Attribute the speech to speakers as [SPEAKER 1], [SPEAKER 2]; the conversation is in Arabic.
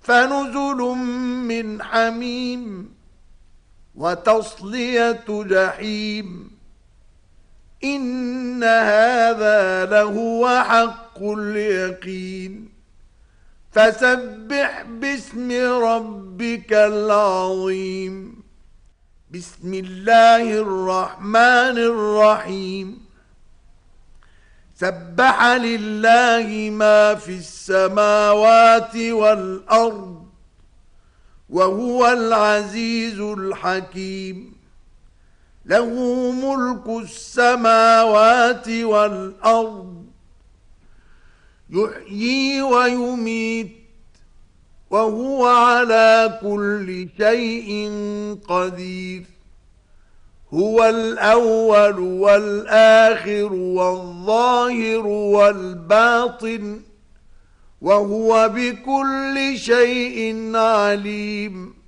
[SPEAKER 1] فنزل من حميم وتصلية جحيم إن هذا لهو حق اليقين فسبح باسم ربك العظيم بسم الله الرحمن الرحيم سبح لله ما في السماوات والأرض وهو العزيز الحكيم له ملك السماوات والأرض يحيي ويميت وهو على كل شيء قدير هو الأول والآخر والظاهر والباطن وهو بكل شيء عليم